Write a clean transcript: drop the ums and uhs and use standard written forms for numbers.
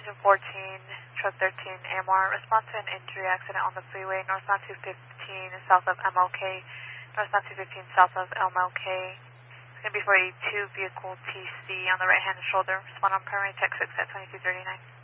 Engine 14, Truck 13, AMR, respond to an injury accident on the freeway, northbound 215 south of MLK, northbound 215 south of MLK. It's going to be for a 2-vehicle TC on the right-hand shoulder. Respond on primary tech 6 at 2239.